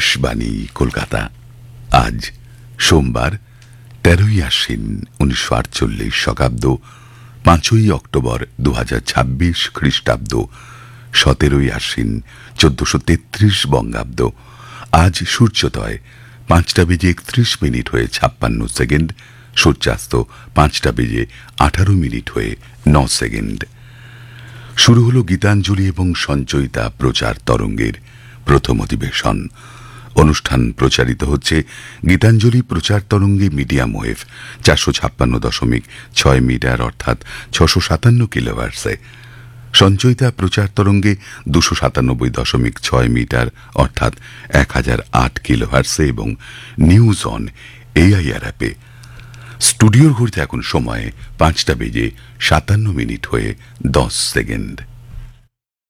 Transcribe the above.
আকাশবাণী কলকাতা। আজ সোমবার ১৩ই আশ্বিন ১৯৪৮ শকাব্দ, ৫ই অক্টোবর ২০২৬ খ্রিস্টাব্দ, ১৭ই আশ্বিন ১৪৩৩ বঙ্গাব্দ। আজ সূর্যোদয় ৫টা বেজে ৩১ মিনিট হয়ে ৫৬ সেকেন্ড, সূর্যাস্ত ৫টা বেজে ১৮ মিনিট হয়ে ৯ সেকেন্ড। শুরু হল গীতাঞ্জলি এবং সঞ্চয়িতা প্রচার তরঙ্গের প্রথম অধিবেশন। অনুষ্ঠান প্রচারিত হচ্ছে গীতাঞ্জলি প্রচার তরঙ্গে মিডিয়াম ওয়েভ ৪৫৬.৬ মিটার অর্থাৎ ৬৫৭ কিলোহার্টজে, সঞ্চয়িতা প্রচার তরঙ্গে ২৯৭.৬ মিটার অর্থাৎ ১০০৮ কিলোহার্টজে এবং নিউজ অন এআইআর অ্যাপে। স্টুডিওর ঘড়িতে এখন সময় ৫টা বেজে ৫৭ মিনিট হয়ে ১০ সেকেন্ড।